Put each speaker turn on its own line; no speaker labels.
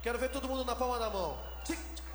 Quero ver todo mundo na palma da mão.